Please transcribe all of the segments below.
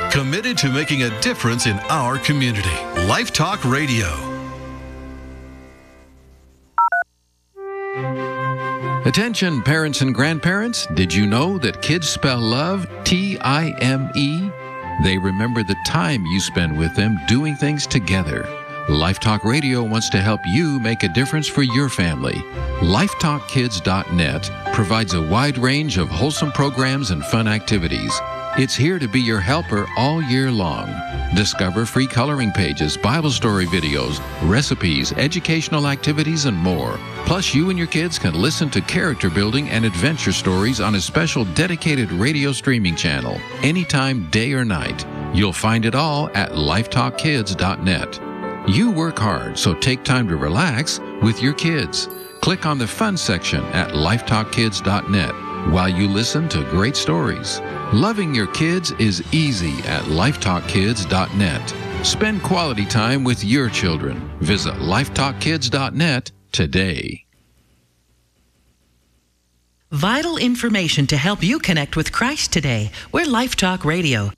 Committed to making a difference in our community. Life Talk Radio. Attention parents and grandparents, did you know that kids spell love T-I-M-E? They remember the time you spend with them doing things together. Life Talk Radio wants to help you make a difference for your family. LifeTalkKids.net provides a wide range of wholesome programs and fun activities. It's here to be your helper all year long. Discover free coloring pages, Bible story videos, recipes, educational activities, and more. Plus, you and your kids can listen to character building and adventure stories on a special dedicated radio streaming channel, anytime, day or night. You'll find it all at LifeTalkKids.net. You work hard, so take time to relax with your kids. Click on the fun section at LifeTalkKids.net while you listen to great stories. Loving your kids is easy at LifeTalkKids.net. Spend quality time with your children. Visit LifeTalkKids.net today. Vital information to help you connect with Christ today. We're Life Talk Radio.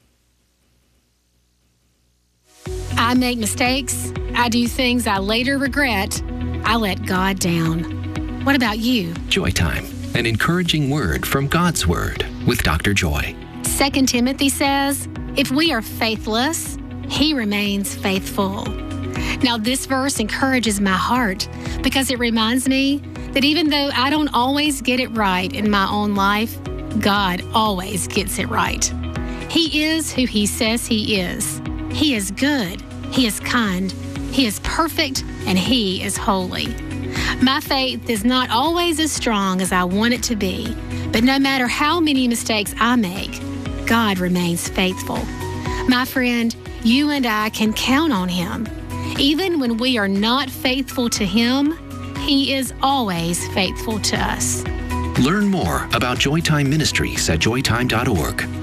I make mistakes. I do things I later regret. I let God down. What about you? Joy Time, an encouraging word from God's Word with Dr. Joy. 2 Timothy says, if we are faithless, He remains faithful. Now, this verse encourages my heart because it reminds me that even though I don't always get it right in my own life, God always gets it right. He is who He says He is. He is good, He is kind, He is perfect, and He is holy. My faith is not always as strong as I want it to be, but no matter how many mistakes I make, God remains faithful. My friend, you and I can count on Him. Even when we are not faithful to Him, He is always faithful to us. Learn more about Joytime Ministries at joytime.org